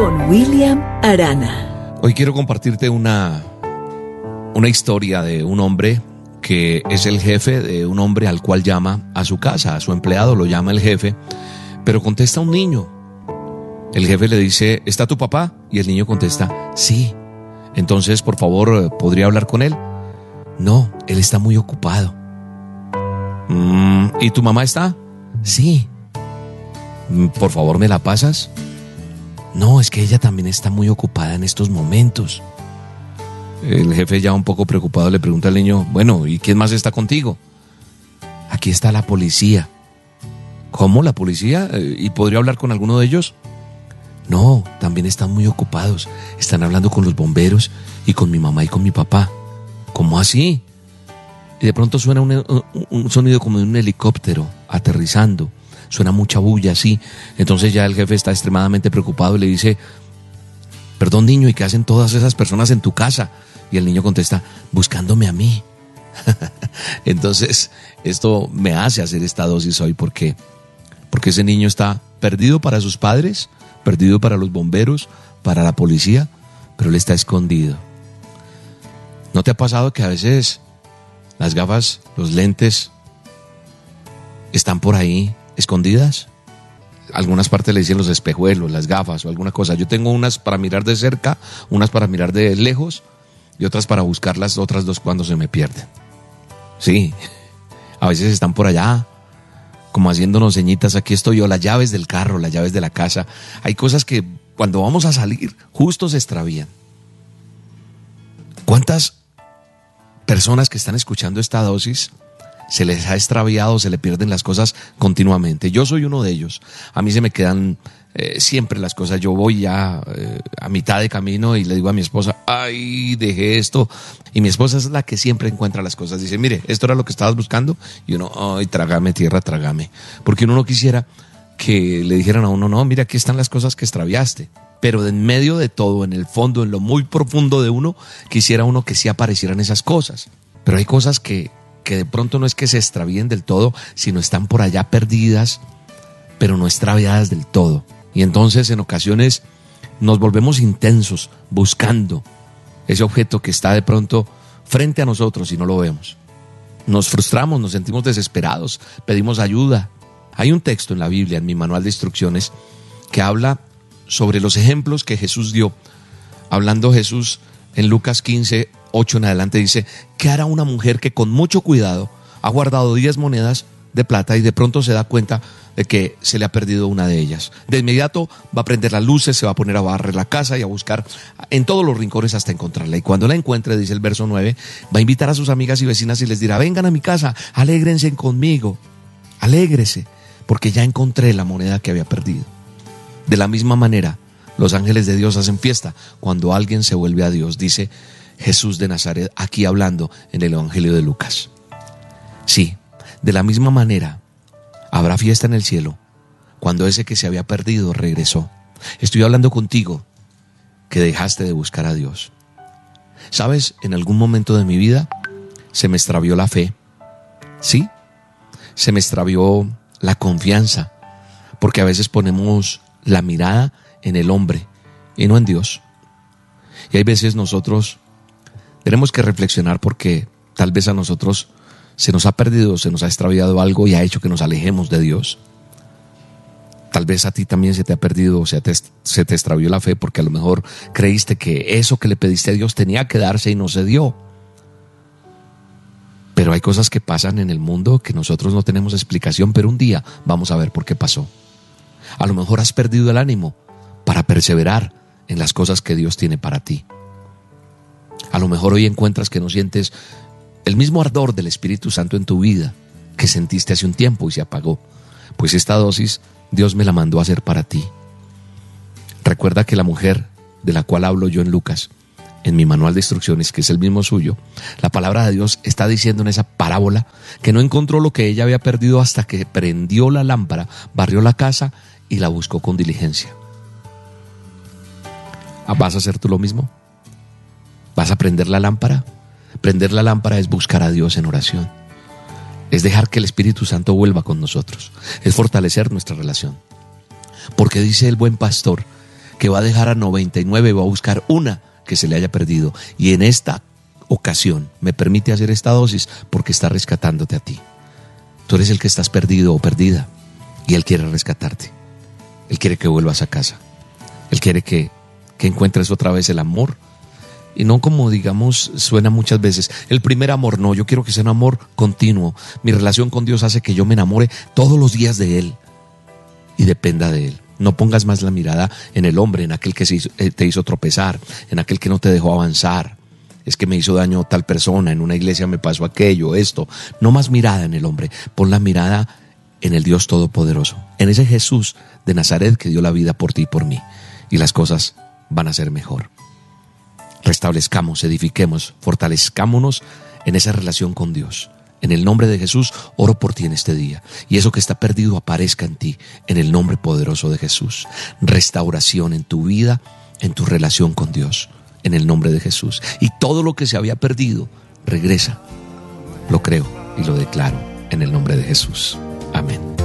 con William Arana. Hoy quiero compartirte una historia de un hombre que es el jefe de un hombre al cual llama a su casa, a su empleado lo llama el jefe, pero contesta un niño. El jefe le dice, ¿está tu papá? Y el niño contesta, sí. Entonces, por favor, ¿podría hablar con él? No, él está muy ocupado. ¿Y tu mamá está? Sí. ¿Por favor, me la pasas? No, es que ella también está muy ocupada en estos momentos. El jefe, ya un poco preocupado, le pregunta al niño, bueno, ¿y quién más está contigo? Aquí está la policía. ¿Cómo, la policía? ¿Y podría hablar con alguno de ellos? No, también están muy ocupados. Están hablando con los bomberos y con mi mamá y con mi papá. ¿Cómo así? Y de pronto suena un sonido como de un helicóptero aterrizando. Suena mucha bulla así. Entonces ya el jefe está extremadamente preocupado y le dice, perdón niño, ¿y qué hacen todas esas personas en tu casa? Y el niño contesta, buscándome a mí. Entonces esto me hace hacer esta dosis hoy porque ese niño está perdido para sus padres, perdido para los bomberos, para la policía, pero él está escondido. ¿No te ha pasado que a veces las gafas, los lentes están por ahí escondidas? Algunas partes le dicen los espejuelos, las gafas o alguna cosa. Yo tengo unas para mirar de cerca, unas para mirar de lejos y otras para buscar las otras dos cuando se me pierden. Sí, a veces están por allá, como haciéndonos señitas, aquí estoy yo, las llaves del carro, las llaves de la casa. Hay cosas que cuando vamos a salir justo se extravían. ¿Cuántas personas que están escuchando esta dosis se les ha extraviado, se le pierden las cosas continuamente? Yo soy uno de ellos. A mí se me quedan siempre las cosas. Yo voy ya a mitad de camino y le digo a mi esposa, ay, dejé esto. Y mi esposa es la que siempre encuentra las cosas. Dice, mire, esto era lo que estabas buscando. Y uno, ay, trágame tierra, trágame. Porque uno no quisiera que le dijeran a uno, no, mira, aquí están las cosas que extraviaste. Pero en medio de todo, en el fondo, en lo muy profundo de uno, quisiera uno que sí aparecieran esas cosas. Pero hay cosas que de pronto no es que se extravíen del todo, sino están por allá perdidas, pero no extraviadas del todo. Y entonces en ocasiones nos volvemos intensos buscando ese objeto que está de pronto frente a nosotros y no lo vemos. Nos frustramos, nos sentimos desesperados, pedimos ayuda. Hay un texto en la Biblia, en mi manual de instrucciones, que habla sobre los ejemplos que Jesús dio. Hablando Jesús en Lucas 15, 8 en adelante, dice, ¿qué hará una mujer que con mucho cuidado ha guardado 10 monedas de plata y de pronto se da cuenta de que se le ha perdido una de ellas? De inmediato va a prender las luces, se va a poner a barrer la casa y a buscar en todos los rincones hasta encontrarla. Y cuando la encuentre, dice el verso 9, va a invitar a sus amigas y vecinas y les dirá, vengan a mi casa, alégrense conmigo, alégrese, porque ya encontré la moneda que había perdido. De la misma manera, los ángeles de Dios hacen fiesta cuando alguien se vuelve a Dios, dice Jesús de Nazaret, aquí hablando en el Evangelio de Lucas. Sí, de la misma manera, habrá fiesta en el cielo cuando ese que se había perdido regresó. Estoy hablando contigo que dejaste de buscar a Dios. ¿Sabes? En algún momento de mi vida se me extravió la fe. Sí, se me extravió la confianza, porque a veces ponemos la mirada en el hombre y no en Dios. Y hay veces nosotros tenemos que reflexionar porque tal vez a nosotros se nos ha perdido, se nos ha extraviado algo y ha hecho que nos alejemos de Dios. Tal vez a ti también se te ha perdido, o sea, se te extravió la fe porque a lo mejor creíste que eso que le pediste a Dios tenía que darse y no se dio. Pero hay cosas que pasan en el mundo que nosotros no tenemos explicación, pero un día vamos a ver por qué pasó. A lo mejor has perdido el ánimo para perseverar en las cosas que Dios tiene para ti. A lo mejor hoy encuentras que no sientes el mismo ardor del Espíritu Santo en tu vida que sentiste hace un tiempo y se apagó. Pues esta dosis Dios me la mandó a hacer para ti. Recuerda que la mujer de la cual hablo yo en Lucas, en mi manual de instrucciones, que es el mismo suyo, la palabra de Dios está diciendo en esa parábola que no encontró lo que ella había perdido hasta que prendió la lámpara, barrió la casa y la buscó con diligencia. ¿Vas a hacer tú lo mismo? ¿Vas a prender la lámpara? Prender la lámpara es buscar a Dios en oración. Es dejar que el Espíritu Santo vuelva con nosotros. Es fortalecer nuestra relación. Porque dice el buen pastor que va a dejar a 99 y va a buscar una que se le haya perdido. Y en esta ocasión me permite hacer esta dosis porque está rescatándote a ti. Tú eres el que estás perdido o perdida y Él quiere rescatarte. Él quiere que vuelvas a casa. Él quiere que encuentres otra vez el amor. Y no como, digamos, suena muchas veces, el primer amor. No, yo quiero que sea un amor continuo. Mi relación con Dios hace que yo me enamore todos los días de Él y dependa de Él. No pongas más la mirada en el hombre, en aquel que te hizo tropezar, en aquel que no te dejó avanzar. Es que me hizo daño tal persona, en una iglesia me pasó aquello, esto. No más mirada en el hombre, pon la mirada en el Dios Todopoderoso, en ese Jesús de Nazaret que dio la vida por ti y por mí. Y las cosas van a ser mejor. Restablezcamos, edifiquemos, fortalezcámonos en esa relación con Dios. En el nombre de Jesús, oro por ti en este día. Y eso que está perdido aparezca en ti, en el nombre poderoso de Jesús. Restauración en tu vida, en tu relación con Dios, en el nombre de Jesús. Y todo lo que se había perdido, regresa. Lo creo y lo declaro en el nombre de Jesús. Amén.